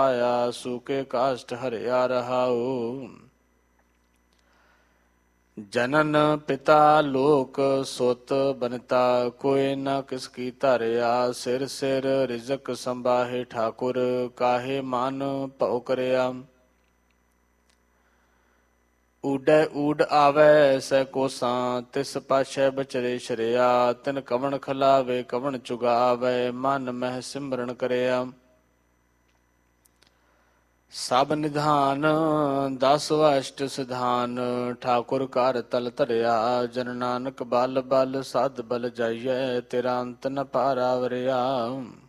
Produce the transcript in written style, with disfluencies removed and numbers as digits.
ਆਇਆ ਸੂਕੇ ਕਾਸ਼ਟ ਹਰਿਆ ਰਹਾਉ। ਜਨਨ ਪਿਤਾ ਲੋਕ ਸੁਤ ਬਨਤਾ ਕੋਈ ਨ ਕਿਸ ਕੀ ਧਰਿਆ। ਸਿਰ ਸਿਰ ਰਿਜ਼ਕ ਸੰਭਾਹੇ ਠਾਕੁਰ ਕਾਹੇ ਮਨ ਭਉ ਕਰਿਆ। ਊਡੈ ਊਡ ਆਵੈ ਸੈ ਕੋਸਾਂ ਤਿਸ ਪਾਛੈ ਬਚਰੇ ਸ਼ਰਿਆ। ਤਿਨ ਕਵਣ ਖਲਾਵੇ ਕਵਣ ਚੁਗਾਵੈ ਮਨ ਮਹਿ ਸਿਮਰਨ ਕਰਿਆ। ਸਭ ਨਿਧਾਨ ਦਸ ਅਸ਼ਟ ਸਿਧਾਨ ਠਾਕੁਰ ਘਰ ਤਲ ਧਰਿਆ। ਜਨ ਨਾਨਕ ਬਲ ਬਲ ਸਦ ਬਲ ਜਾਈਐ ਤੇਰਾ ਅੰਤ ਨ ਪਾਰਾ ਵਰਿਆ।